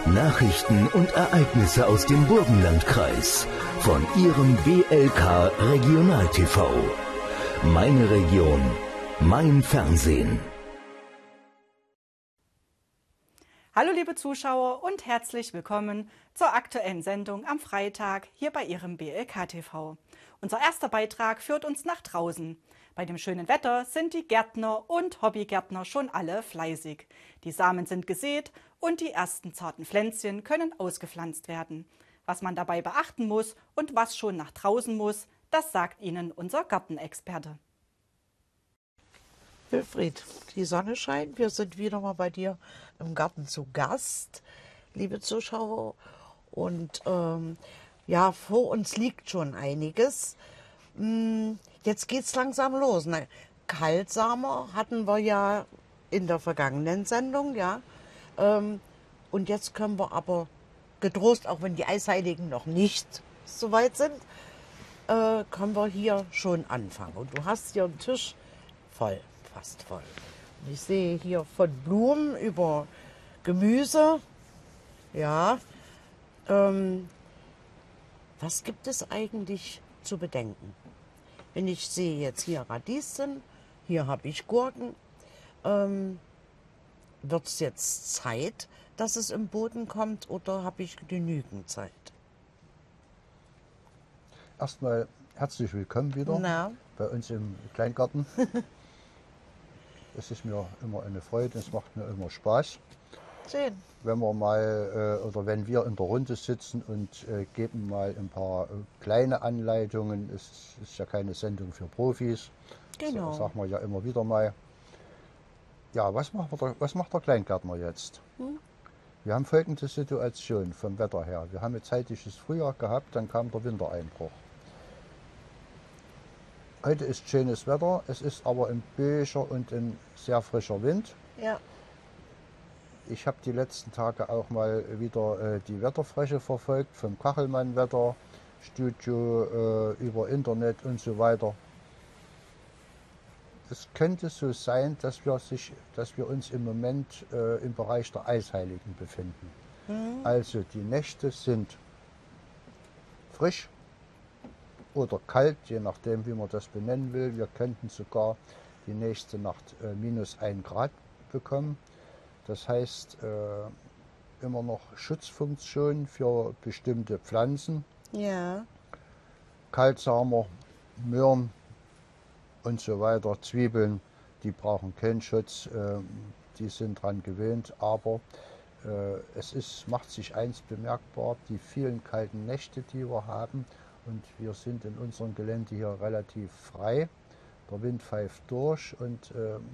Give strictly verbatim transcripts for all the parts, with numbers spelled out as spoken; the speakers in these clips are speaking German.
Nachrichten und Ereignisse aus dem Burgenlandkreis von Ihrem B L K Regional T V. Meine Region, mein Fernsehen. Hallo liebe Zuschauer und herzlich willkommen zur aktuellen Sendung am Freitag hier bei Ihrem B L K T V. Unser erster Beitrag führt uns nach draußen. Bei dem schönen Wetter sind die Gärtner und Hobbygärtner schon alle fleißig. Die Samen sind gesät und die ersten zarten Pflänzchen können ausgepflanzt werden. Was man dabei beachten muss und was schon nach draußen muss, das sagt Ihnen unser Gartenexperte. Wilfried, die Sonne scheint. Wir sind wieder mal bei dir im Garten zu Gast, liebe Zuschauer. Und ähm, ja, vor uns liegt schon einiges. Hm, jetzt geht's langsam los. Ne? Kaltsamer hatten wir ja in der vergangenen Sendung, ja. Ähm, und jetzt können wir aber getrost, auch wenn die Eisheiligen noch nicht so weit sind, äh, können wir hier schon anfangen. Und du hast hier einen Tisch voll. Fast voll. Und ich sehe hier von Blumen über Gemüse. Ja. Ähm, was gibt es eigentlich zu bedenken? Wenn ich sehe jetzt hier Radieschen, hier habe ich Gurken. Ähm, wird es jetzt Zeit, dass es im Boden kommt, oder habe ich genügend Zeit? Erstmal herzlich willkommen wieder Na? bei uns im Kleingarten. Es ist mir immer eine Freude, es macht mir immer Spaß. Schön. Wenn wir mal äh, oder wenn wir in der Runde sitzen und äh, geben mal ein paar äh, kleine Anleitungen. Es ist ja keine Sendung für Profis. Genau. Das sagen wir ja immer wieder mal. Ja, was macht der, was macht der Kleingärtner jetzt? Hm? Wir haben folgende Situation vom Wetter her. Wir haben ein zeitliches Frühjahr gehabt, dann kam der Wintereinbruch. Heute ist schönes Wetter, es ist aber ein böiger und ein sehr frischer Wind. Ja. Ich habe die letzten Tage auch mal wieder äh, die Wetterfläche verfolgt, vom Kachelmann Wetter, Studio, äh, über Internet und so weiter. Es könnte so sein, dass wir, sich, dass wir uns im Moment äh, im Bereich der Eisheiligen befinden. Mhm. Also die Nächte sind frisch oder kalt, je nachdem, wie man das benennen will. Wir könnten sogar die nächste Nacht äh, minus ein Grad bekommen. Das heißt, äh, immer noch Schutzfunktion für bestimmte Pflanzen. Ja. Kaltsamer, Möhren und so weiter, Zwiebeln, die brauchen keinen Schutz, äh, die sind dran gewöhnt. Aber äh, es ist, macht sich eins bemerkbar, die vielen kalten Nächte, die wir haben. Und wir sind in unserem Gelände hier relativ frei. Der Wind pfeift durch und ähm,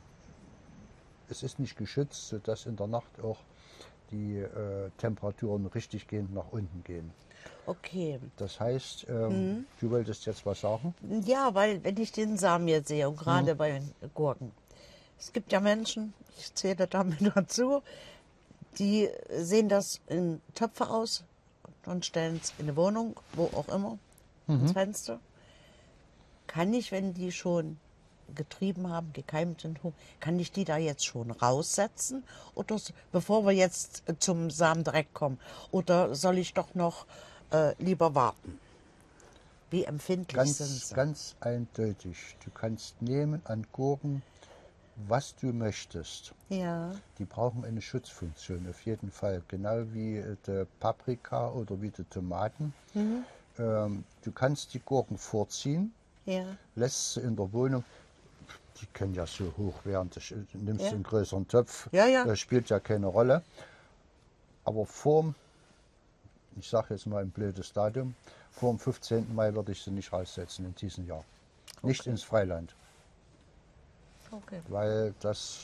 es ist nicht geschützt, sodass in der Nacht auch die äh, Temperaturen richtig gehend nach unten gehen. Okay. Das heißt, ähm, mhm. du wolltest jetzt was sagen? Ja, weil wenn ich den Samen jetzt sehe, und gerade mhm. bei den Gurken, es gibt ja Menschen, ich zähle damit dazu, die sehen das in Töpfe aus und stellen es in eine Wohnung, wo auch immer, mhm. ins Fenster. Kann ich, wenn die schon getrieben haben, gekeimt sind, kann ich die da jetzt schon raussetzen, oder bevor wir jetzt zum Samen direkt kommen? Oder soll ich doch noch äh, lieber warten? Wie empfindlich ganz, sind sie? Ganz eindeutig. Du kannst nehmen an Gurken, was du möchtest. Ja. Die brauchen eine Schutzfunktion auf jeden Fall, genau wie die Paprika oder wie die Tomaten. Mhm. Ähm, du kannst die Gurken vorziehen, ja. lässt sie in der Wohnung. Die können ja so hoch werden, du nimmst ja. einen größeren Topf, ja, ja. Das spielt ja keine Rolle. Aber vor, ich sage jetzt mal ein blödes Datum, vor dem fünfzehnten Mai würde ich sie nicht raussetzen in diesem Jahr. Okay. Nicht ins Freiland. Okay. Weil das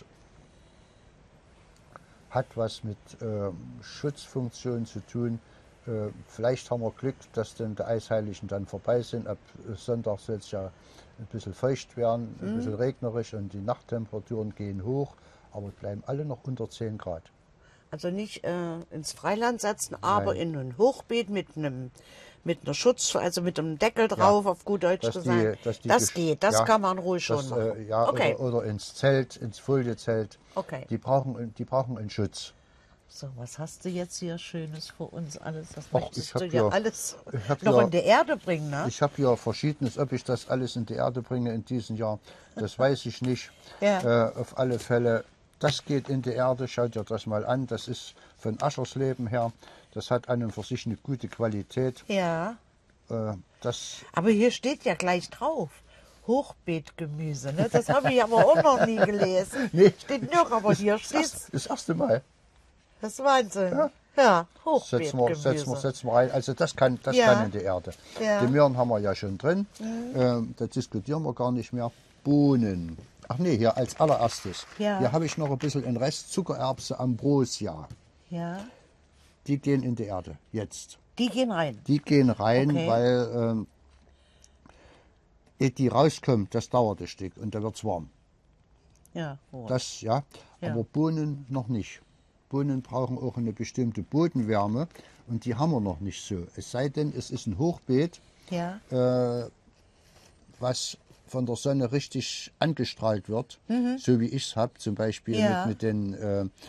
hat was mit äh, Schutzfunktion zu tun. Äh, vielleicht haben wir Glück, dass dann die Eisheiligen dann vorbei sind. Ab Sonntag soll es ja ein bisschen feucht werden, ein mhm. bisschen regnerisch und die Nachttemperaturen gehen hoch, aber bleiben alle noch unter zehn Grad. Also nicht äh, ins Freiland setzen, aber Nein. in ein Hochbeet mit einem mit einer Schutz, also mit einem Deckel drauf, ja, auf gut Deutsch dass gesagt. Die, dass die das geht, das ja, kann man ruhig das, schon machen. Äh, ja, okay. oder, oder ins Zelt, ins Foliezelt. Okay. Die brauchen, die brauchen einen Schutz. So, was hast du jetzt hier Schönes für uns alles? Das Ach, möchtest ich hab du ja ja- alles ich hab noch ja- in die Erde bringen, ne? Ich habe ja Verschiedenes, ob ich das alles in die Erde bringe in diesem Jahr, das weiß ich nicht. Ja. Äh, auf alle Fälle, das geht in die Erde, schaut dir das mal an. Das ist von Aschersleben her, das hat an und für sich eine gute Qualität. Ja, Äh, das, aber hier steht ja gleich drauf. Hochbeetgemüse, ne? Das habe ich aber auch noch nie gelesen. Nee. Steht nicht, aber hier steht das, das erste Mal. das ist Wahnsinn. Ja. Ja, Setzen wir, Hochbeetgemüse. setzen, wir, setzen wir rein. Also das kann, das Ja. kann in die Erde. Ja. Die Möhren haben wir ja schon drin. Ähm, da diskutieren wir gar nicht mehr. Bohnen. Ach nee, hier als allererstes. Ja. Hier habe ich noch ein bisschen einen Rest Zuckererbse Ambrosia. Ja, Die gehen in die Erde. Jetzt. die gehen rein. Die gehen rein, Okay. weil ähm, ehe die rauskommt, das dauert ein Stück und da wird es warm. Ja, oh. Das, ja. Ja. Aber Bohnen noch nicht. Bohnen brauchen auch eine bestimmte Bodenwärme und die haben wir noch nicht so. Es sei denn, es ist ein Hochbeet, ja, äh, was von der Sonne richtig angestrahlt wird, so wie ich es habe, zum Beispiel Mhm. Ja. mit, mit den äh, äh,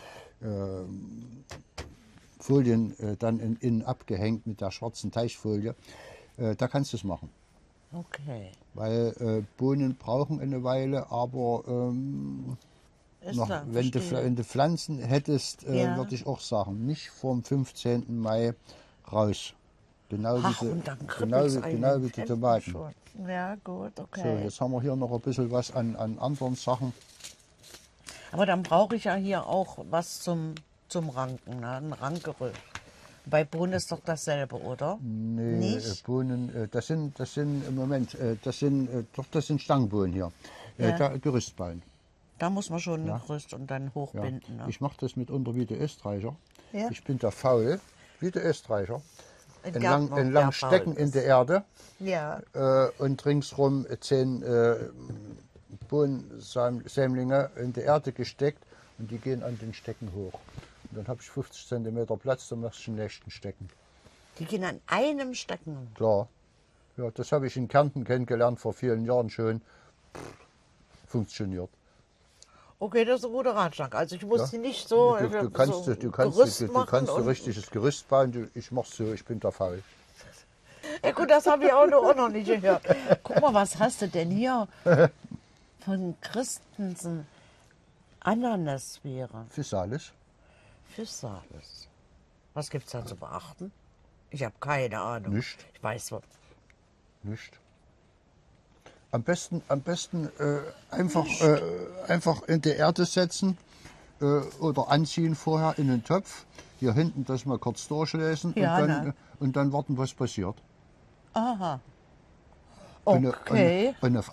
Folien äh, dann in, innen abgehängt mit der schwarzen Teichfolie. Äh, da kannst du es machen. okay. Weil äh, Bohnen brauchen eine Weile, aber ähm, Ist noch, klar, wenn, du, verstehe. wenn du Pflanzen hättest, äh, Ja. würde ich auch sagen, nicht vom fünfzehnten Mai raus. Genau Ach, wie die, und dann genau, kribbelt's wie- einem genau wie die Händen Tomaten. schon. Ja, gut, So, okay. jetzt haben wir hier noch ein bisschen was an, an anderen Sachen. Aber dann brauche ich ja hier auch was zum, zum Ranken, ne? Ein Rankgerüst. Bei Bohnen ist doch dasselbe, oder? Nee, Nicht? äh, Bohnen, äh, das sind, das sind im Moment, äh, das sind, äh, doch, das sind Stangenbohnen hier. Äh, Ja. da, Gerüstballen. Da muss man schon ein Gerüst und dann Ja. hochbinden. Ne? Ich mache das mitunter wie der Österreicher. Ja. Ich bin da faul, wie der Österreicher. Ein Entlang, Gärtner, entlang der faul stecken in ist. der Erde Ja, äh, und ringsrum zehn äh, Bohnensämlinge in die Erde gesteckt und die gehen an den Stecken hoch. Und dann habe ich fünfzig Zentimeter Platz, dann machst du den nächsten Stecken. die gehen an einem stecken. Klar. Ja, das habe ich in Kärnten kennengelernt vor vielen Jahren schon. Pff, funktioniert. Okay, das ist ein guter Ratschlag. Also ich muss Ja. die nicht so, Du, du kannst, so du kannst, Gerüst du, du machen kannst ein und- richtiges Gerüst bauen. Du, ich mach's so, ich bin da faul. Ja gut, das habe ich auch noch, auch noch nicht gehört. Guck mal, was hast du denn hier von Christensen? Ananasbeere, Physalis. Physalis. Was gibt es da zu beachten? Ich habe keine Ahnung. Nicht. Ich weiß was. Nicht. Am besten, am besten äh, einfach, äh, einfach in die Erde setzen äh, oder anziehen vorher in den Topf. Hier hinten das mal kurz durchlesen Ja, und, dann, ne? und dann warten, was passiert. Aha. Und, Okay. und, und auf